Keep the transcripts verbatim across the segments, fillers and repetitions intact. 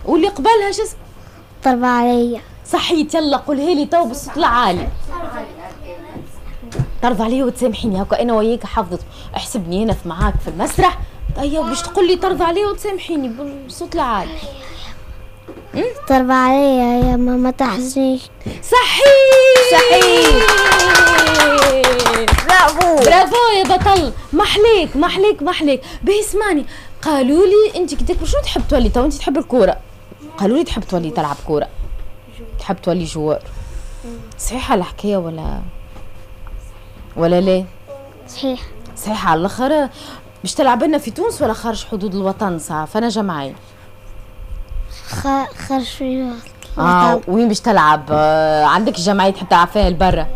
واللي قبلها شو اسمه؟ ضربة عليا. صحيت. يلا قولها لي تو بالصوت العالي. ترضى علي وتسامحيني هكا انا وياك حافظت. احسبني انا في معاك في المسرح. طيب باش تقول لي ترضى علي وتسامحيني بالصوت العالي. ضربة عليا يا ماما تحزنيش. صحيح صحيح. برافو برافو يا بطل. محليك محليك محليك. باهي اسمعني، قالوا لي انت كي تكبر شنو تحب تولي؟ تو انت تحب الكوره، قالوا لي تحب تولي تلعب كوره، تحب تولي جوار. صحيحه الحكايه ولا ولا لا؟ صحيح صحيحه على الاخر. باش تلعب لنا في تونس ولا خارج حدود الوطن؟ ساعه فانا جمعي خارج في اه. وين باش تلعب؟ آه عندك الجمعيه تحب تلعب فيها لبرا؟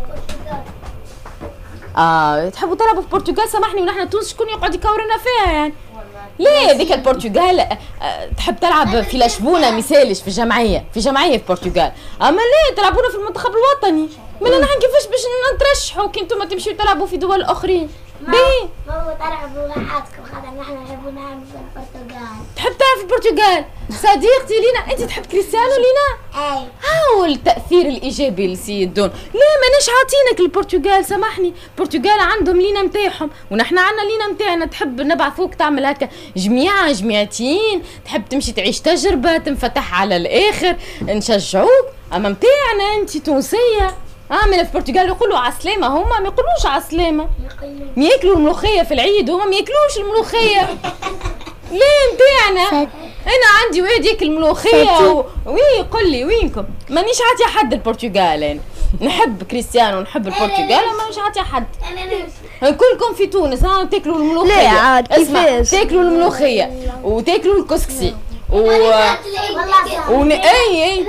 اه تحبوا تلعبوا في البرتغال؟ سامحني ونحن تونس شكون يقعد يكورنا فيها يعني؟ ليه ذيك البرتغال أه تحب تلعب في لشبونه مثالش في الجمعيه في جمعيه في البرتغال، اما ليه تلعبونا في المنتخب الوطني؟ من نحن كيفاش باش نترشحوا كي انتم تمشيو تلعبوا في دول اخرين؟ باهي ماما تلعبوا وحدكم خاطر نحن نحبوا نلعبوا في البرتغال. تحب تلعب في البرتغال؟ صديقتي لينا انت تحب كريستيانو لينا؟ اي هاو التاثير الايجابي لسيد دون. لا ماناش عاطينك البرتغال سامحني. البرتغال عندهم لينا نتاعهم ونحن عندنا لينا نتاعنا. تحب نبعثوك تعمل هكا جميعه جميعتين؟ تحب تمشي تعيش تجربه تنفتح على الاخر؟ نشجعوك. اما نتاعنا انت تونسيه. اه من في البرتغال يقولوا عسلامه، هما ما يقولوش عسلامه، ياكلوا الملوخيه في العيد وهما ما ياكلوش الملوخيه. ليه نتاعنا؟ انا عندي واحد ياكل ملوخيه و... وي قل لي وينكم؟ مانيش عاطيه حد البرتغال. انا نحب كريستيانو ونحب البرتغال وما مش عاطيه حد. كلكم في تونس ها تاكلوا الملوخيه. لا عاد كيفاش تاكلوا الملوخيه وتاكلوا الكسكسي و ون... اي اي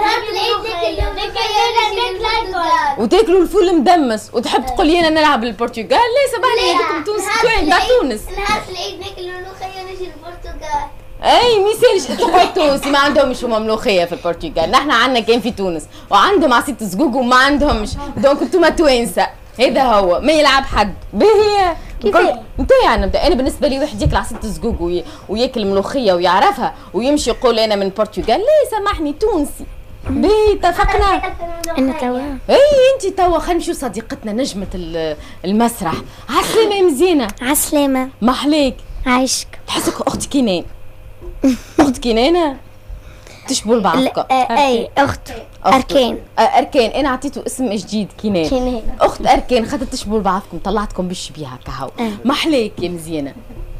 وتاكلوا الفول المدمس وتحب تقول لي انا نلعب البرتغال؟ ليه سامحني هذوكم تونس كوين تاع تونس. نهار العيد ناكل الملوخيه نجي البرتغال. اي ميسالش تقعد تونسي ما عندهمش هما ملوخيه في البرتغال. نحن عندنا كان في تونس وعندهم عصير زقوق وما عندهمش. دونك انتوما توانسه هذا هو ما يلعب حد. باهي انت يعني انا بالنسبه لي واحد ياكل عصير زقوق وي... وياكل ملوخيه ويعرفها ويمشي يقول انا من البرتغال؟ ليه سامحني تونسي. باهي اتفقنا. انا توا اي انت توا خلينا نشوف صديقتنا نجمه المسرح. عسلامه مزيانه. عسلامه. محليك. عايشك. تحسك اختي كينان. اخت كينانه تشبهوا لبعضكم. اي اخت اركان. اركان انا عطيته اسم جديد كينان. كينان اخت اركان خاطر تشبهوا لبعضكم طلعتكم بالشبيه هكا هاو. محليك يا مزيانه.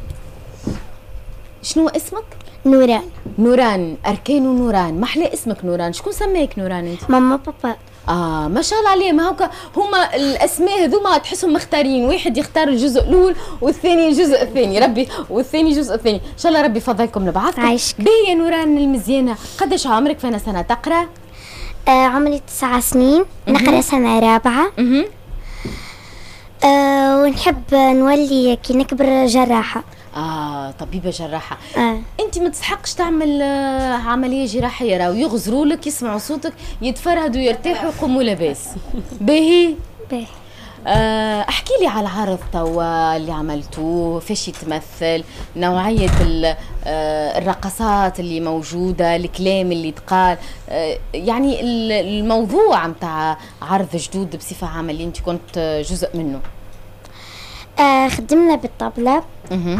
شنو اسمك؟ نوران. نوران. اركان ونوران. محلى اسمك نوران. شكون سماك نوران انت؟ ماما بابا. اه ما شاء الله عليهم. هاكا هما الاسماء هذوما تحسهم مختارين، واحد يختار الجزء الاول والثاني الجزء الثاني ربي والثاني الجزء الثاني. ان شاء الله ربي يفضلكم لبعضكم. عايشك. باهي يا نوران المزيانه، قداش عمرك؟ فانا سنه تقرا؟ آه عمري تسع سنين. نقرا سنه رابعه. اها آه ونحب نولي كي نكبر جراحه. اه طبيبه جراحه. آه. انت ما تستحقش تعمل آه عمليه جراحيه، راهو يغزروا لك يسمعوا صوتك يتفرهدوا يرتاحوا يقوموا لاباس. باهي باهي. آه احكي لي على العرض توا اللي عملتوه، فاش يتمثل، نوعيه آه الرقصات اللي موجوده، الكلام اللي تقال، آه يعني الموضوع نتاع عرض جدود بصفه عامه اللي انت كنت جزء منه. آه خدمنا بالطبلة. اها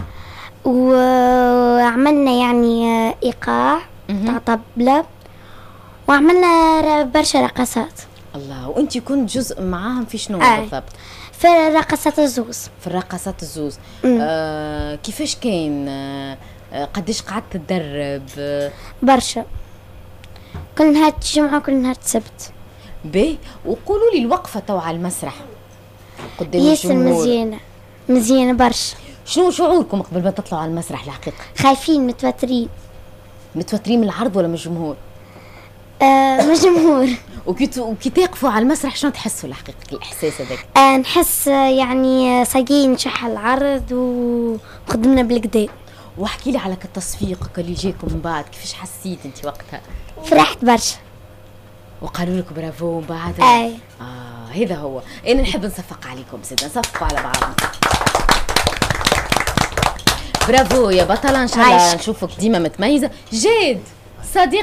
وعملنا يعني ايقاع تاع طبلة وعملنا برشا رقصات. الله. وانت كنت جزء معاهم في شنو آه. بالضبط؟ في رقصات الزوز. في الرقصات الزوز. آه كيفاش كان؟ آه قداش قعدت تدرب؟ آه برشا، كل نهار الجمعة وكل نهار السبت. باهي. وقولوا لي الوقفة تو على المسرح قدام ياسر الجمهور مزيانة مزيانة برشا. شنو شعوركم قبل ما تطلعوا على المسرح الحقيقة؟ خايفين متوترين. متوترين من العرض ولا من الجمهور؟ آه من الجمهور. وكي وكي تقفوا على المسرح شنو تحسوا الحقيقة الإحساس هذاك؟ آه نحس يعني صايقين نشح العرض وخدمنا بالكدا. واحكي لي على التصفيق اللي جاكم من بعد، كيفاش حسيت انت وقتها؟ فرحت برشا. وقالوا لك برافو من بعد؟ اي. اه هذا هو. انا نحب نصفق عليكم سيدنا، نصفقوا على بعضنا. برافو يا بطلة، ان شاء الله نشوفك ديما متميزة. جاد صديق